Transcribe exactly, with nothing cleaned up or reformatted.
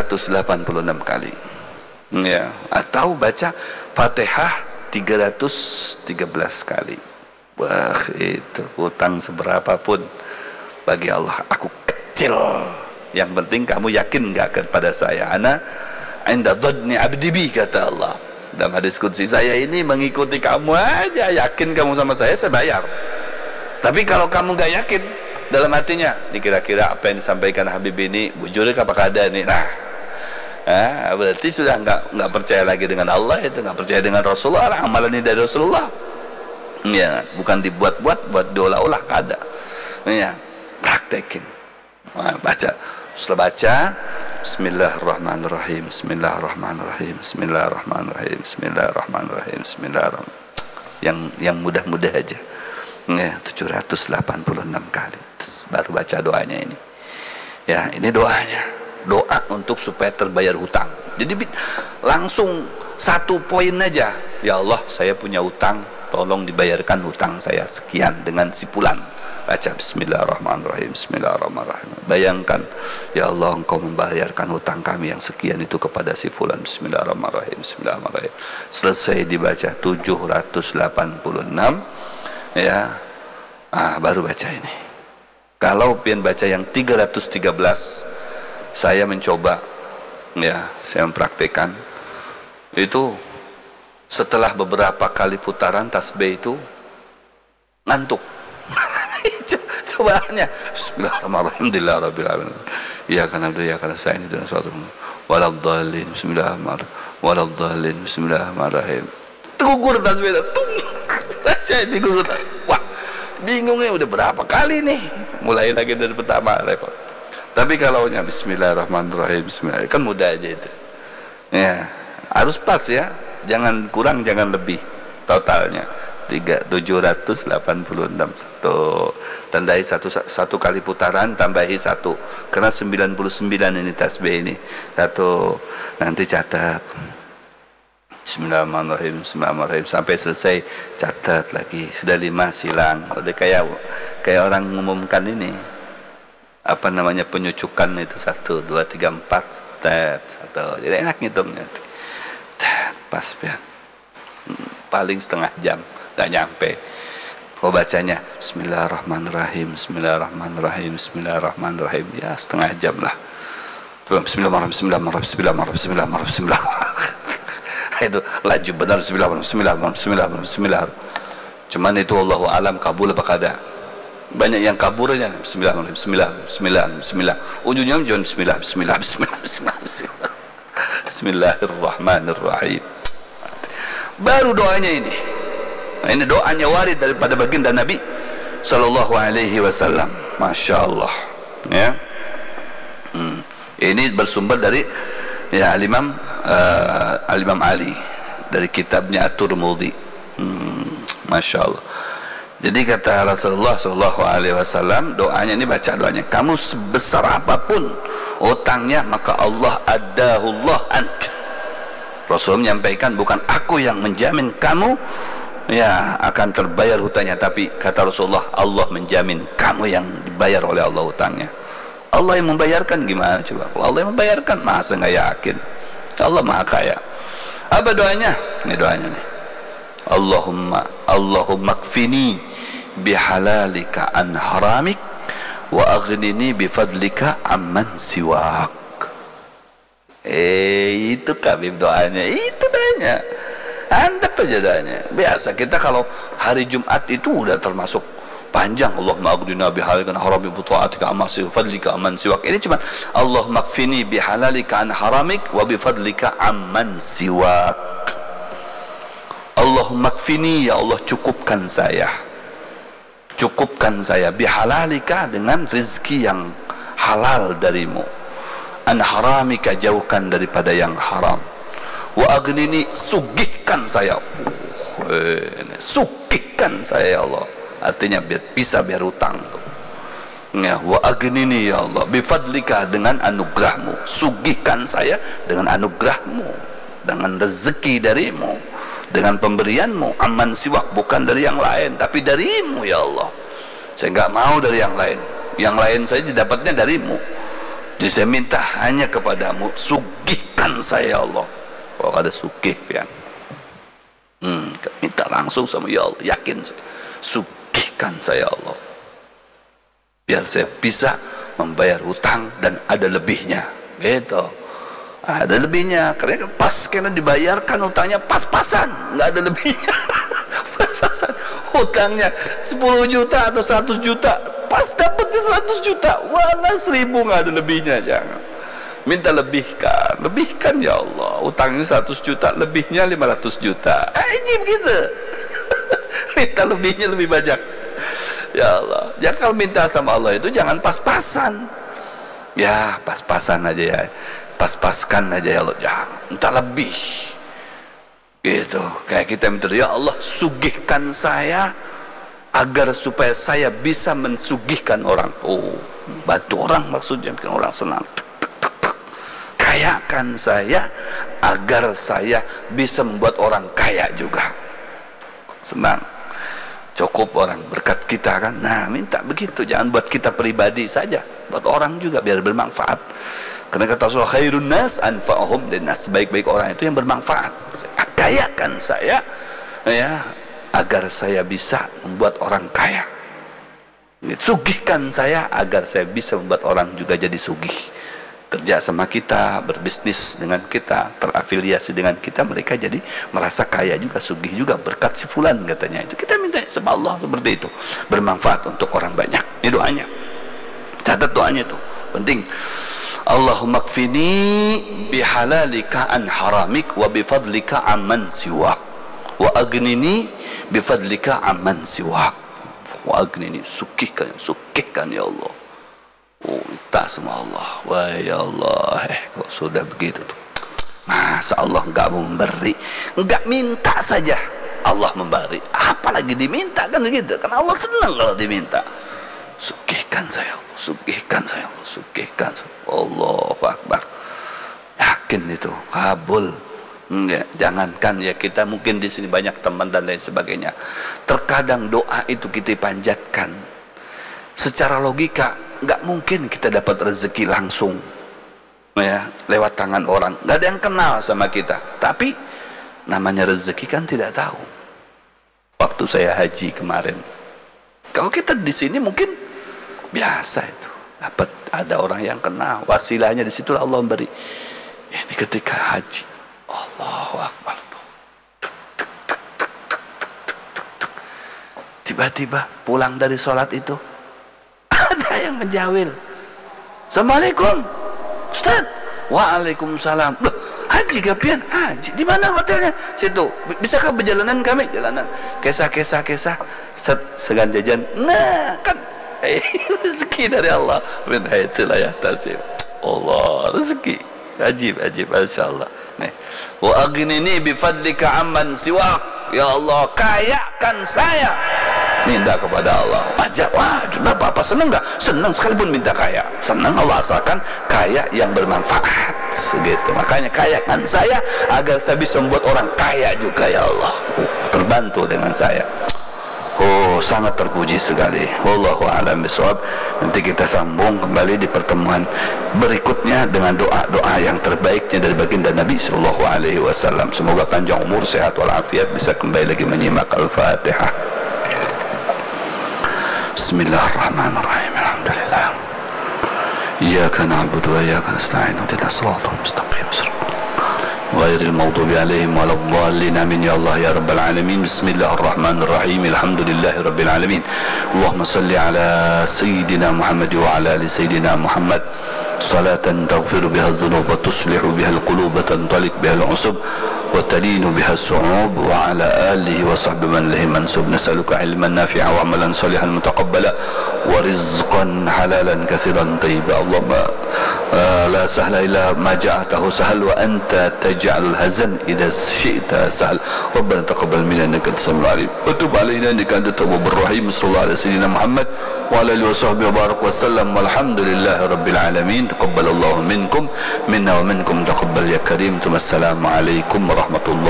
ratus delapan puluh enam kali, ya, atau baca Fatihah tiga ratus tiga belas kali. Wah, itu hutang seberapapun bagi Allah aku kecil. Yang penting kamu yakin enggak kepada saya? Ana inda dhanni abdi bi, kata Allah dalam hadis qudsi, saya ini mengikuti kamu aja, yakin kamu sama saya, saya bayar. Tapi kalau kamu enggak yakin dalam hatinya, dikira-kira apa yang disampaikan Habib ini bujur apakah ada nih, nah ah, berarti sudah enggak enggak percaya lagi dengan Allah, itu enggak percaya dengan Rasulullah. Amalan ini dari Rasulullah, ya, bukan dibuat-buat, buat diolah-olah, ada, ya, praktekin. Nah, baca, setelah baca Bismillahirrahmanirrahim, Bismillahirrahmanirrahim, Bismillahirrahmanirrahim, Bismillahirrahmanirrahim, Bismillahirrahmanirrahim, yang yang mudah-mudah aja, ya, tujuh ratus delapan puluh enam kali. Terus baru baca doanya ini, ya, ini doanya, doa untuk supaya terbayar hutang. Jadi langsung satu poin aja, ya Allah, saya punya hutang, tolong dibayarkan hutang saya sekian dengan si fulan. Baca Bismillahirrahmanirrahim, Bismillahirrahmanirrahim. Bayangkan, ya Allah, engkau membayarkan hutang kami yang sekian itu kepada si fulan. Bismillahirrahmanirrahim, Bismillahirrahmanirrahim. Selesai dibaca tujuh ratus delapan puluh enam, ya, ah, baru baca ini. Kalau pian baca yang tiga ratus tiga belas, saya mencoba, ya, saya mempraktekkan itu. Setelah beberapa kali putaran tasbih itu ngantuk. Cobaannya Bismillahirrahmanirrahim, Alhamdulillahirabbil alamin, ya kana abdu ya kana sa'in dan suatu waladhdallin, Bismillahirrahmanirrahim, waladhdallin, Bismillahirrahmanirrahim. Gugur tasbih, tung, baca ini gugur. Wah, bingungnya udah berapa kali nih, mulai lagi dari pertama, repot. Tapi kalau nya Bismillahirrahmanirrahim, Bismillah, kan mudah aja itu, ya, harus pas, ya, jangan kurang, jangan lebih. Totalnya tiga tujuh ratus delapan puluh enam. Satu, tandai satu satu kali putaran, tambahi satu, karena sembilan puluh sembilan ini tasbih ini. Satu, nanti catat Bismillahirrahmanirrahim, Bismillahirrahmanirrahim sampai selesai, catat lagi, sudah lima, silang. Udah kayak kayak orang mengumumkan ini, apa namanya, penyucukan itu, satu dua tiga empat, tet, satu, jadi enak ngitungnya, tet, pas, ya, paling setengah jam, nggak nyampe. Kau bacanya Bismillahirrahmanirrahim, Bismillahirrahmanirrahim, Bismillahirrahmanirrahim, ya setengah jam lah. Bismillahirrahmanirrahim, Bismillahirrahmanirrahim, Bismillahirrahmanirrahim, Bismillahirrahmanirrahim, Bismillahirrahmanirrahim. Itu laju benar, Bismillahirrahmanirrahim, Bismillahirrahmanirrahim, Bismillahirrahmanirrahim, Bismillahirrahmanirrahim. Cuman itu Allahu alam kabul apa kada. Banyak yang kaburnya Bismillahirrahmanirrahim, Bismillah, Bismillah, Bismillah. Ujungnya jangan Bismillah, Bismillah, Bismillah, Bismillah, Bismillah. Bismillahirrahmanirrahim. Baru doanya ini. Nah, ini doanya warid daripada baginda Nabi sallallahu alaihi wasallam. Masya Allah, ya. Hmm. Ini bersumber dari, ya, Al-Imam uh, Al-Imam Ali, dari kitabnya At-Tirmidzi. Hmm. Masya Allah. Jadi kata Rasulullah sallallahu alaihi wasallam, doanya ini, baca doanya, kamu sebesar apapun utangnya, maka Allah addahullah ank. Rasul menyampaikan, bukan aku yang menjamin kamu, ya, akan terbayar hutangnya, tapi kata Rasulullah, Allah menjamin kamu yang dibayar oleh Allah hutangnya. Allah yang membayarkan, gimana coba? Kalau Allah yang membayarkan, masa nggak yakin? Allah maha kaya. Apa doanya? Ini doanya nih. Allahumma Allahumma kfini bihalalika an haramik wa aghnini bifadlika amman siwak. Eh, itu Habib doanya, itu doanya. Anda aja doanya. Biasa kita kalau hari Jumat itu udah termasuk panjang, Allahumma aghnina bihalalika an haramik wa ta'atika amman fadlika amman siwak. Ini cuma Allahumma kfini bihalalika an haramik wa bifadlika amman siwak. Allahumma kfini, ya Allah, cukupkan saya, cukupkan saya, bihalalika, dengan rezeki yang halal darimu, an haramika, jauhkan daripada yang haram, wa aghnini, sugihkan saya, uh, eh, sugihkan saya ya Allah, artinya biar bisa biar hutang tuh, ya, wa aghnini ya Allah bifadlika, dengan anugerahmu, sugihkan saya dengan anugerahmu, dengan rezeki darimu, dengan pemberianmu, aman siwak, bukan dari yang lain tapi darimu ya Allah. Saya nggak mau dari yang lain, yang lain saya didapatnya darimu, Jadi saya minta hanya kepadamu, sugihkan saya Allah. Kalau ada sugih ya, hmm, minta langsung sama ya Allah, yakin, sugihkan saya Allah, biar saya bisa membayar hutang dan ada lebihnya. Gitu, ada lebihnya. Karena pas karena dibayarkan hutangnya pas-pasan, nggak ada lebihnya. Pas-pasan hutangnya sepuluh juta atau seratus juta, pas dapetnya seratus juta, wala seribu nggak ada lebihnya. Jangan minta lebihkan, lebihkan ya Allah, hutangnya seratus juta, lebihnya lima ratus juta. Aji begitu. Minta lebihnya lebih banyak ya Allah. Ya kalau minta sama Allah itu jangan pas-pasan ya, pas-pasan aja ya, pas-paskan aja ya Allah, jangan minta lebih gitu. Kayak kita minta, ya Allah sugihkan saya agar supaya saya bisa mensugihkan orang. Oh, bantu orang maksudnya, bikin orang senang. Kayakan saya agar saya bisa membuat orang kaya juga, senang. Cukup orang berkat kita kan. Nah, minta begitu, jangan buat kita pribadi saja, buat orang juga biar bermanfaat. Karena kata Rasulullah, khairun nas anfa'uhum linnas, sebaik-baik orang itu yang bermanfaat. Kayakan saya ya agar saya bisa membuat orang kaya. Sugihkan saya agar saya bisa membuat orang juga jadi sugih. Kerja sama kita, berbisnis dengan kita, terafiliasi dengan kita, mereka jadi merasa kaya juga, sugih juga, berkat si fulan katanya. Itu kita minta sama Allah seperti itu, bermanfaat untuk orang banyak. Ini doanya, catat doanya itu penting. Allahumma kfini bihalalika an haramik wa bifadlika amman siwak wa agnini bifadlika amman siwak wa agnini. Sugihkan, sugihkan ya Allah. Oh, minta sama Allah. Wah ya Allah, eh kok sudah begitu tuh, masa Allah enggak memberi, enggak minta saja Allah memberi, apalagi diminta kan begitu. Karena Allah senang kalau diminta. Sugihkan saya Allah, sugihkan saya Allah, sugihkan saya. Allahu Akbar. Yakin itu kabul. Enggak, jangankan ya kita mungkin di sini banyak teman dan lain sebagainya. Terkadang doa itu kita panjatkan secara logika, nggak mungkin kita dapat rezeki langsung ya lewat tangan orang, nggak ada yang kenal sama kita. Tapi namanya rezeki kan tidak tahu. Waktu saya haji kemarin, kalau kita di sini mungkin biasa itu, dapat ada orang yang kenal, wasilahnya di situ Allah memberi. Ini ketika haji, Allahu Akbar, tiba-tiba pulang dari sholat itu ada yang menjawil, Assalamualaikum Ustaz. Waalaikumsalam. Loh, haji gapian? Haji di mana hotelnya? Situ. Bisakah berjalanan kami? Jalanan. Kesah kesah kesah segan jajan. Nah kan eh, rezeki dari Allah. Min haitsulah yahtasib. Allah, rezeki ajib ajib, masyaallah. Nih, wa aghnini bi fadlika amman siwak. Ya Allah, kayakan saya. Minta kepada Allah aja. Wah, kenapa apa senang enggak? Senang sekalipun minta kaya, senang Allah, asalkan kaya yang bermanfaat segitu. Makanya kayakan saya agar saya bisa membuat orang kaya juga ya Allah. Uh, terbantu dengan saya. Oh, sangat terpuji sekali. Wallahu a'lam bishawab. Nanti kita sambung kembali di pertemuan berikutnya dengan doa-doa yang terbaiknya dari baginda Nabi sallallahu alaihi wasallam. Semoga panjang umur, sehat walafiat, bisa kembali lagi menyimak Al-Fatihah. Bismillahirrahmanirrahim. Alhamdulillah. Iyyaka na'budu wa iyyaka nasta'in. Ihdinas siratal mustaqim. Ghairil maghdubi 'alaihim waladdallin. Amin ya Allah ya rabbal alamin. Bismillahirrahmanirrahim. Alhamdulillahi rabbil alamin. Allahumma salli ala sayyidina Muhammad wa ala ali sayyidina Muhammad salatan taghfiru biha adh-dhunub wa tuslihu biha al-qulub wa tantaliq biha al-'usub wa talinu biha as-su'ub wa ala alihi wa sahbihi man lahi mansub. Nas'aluka ilman nafi'an wa amalan salihan mutaqabbala wa rizqan halalan katsiran tayyiban. Allahumma la sahla illa ma ja'altahu sahal wa anta taj'alul hazan idza syi'ta sahal. Rabbana taqabbal minna innaka antas samiul 'alim wa tub 'alaina innaka antat tawwabur rahim. Sallallahu alaihi sayyidina Muhammad wa ala alihi wa sahbihi wa barak wa sallam. Walhamdulillahi rabbil alamin. Taqabbalallahu minkum minna wa minkum taqabbal ya karim. Assalamu alaikum warahmatullahi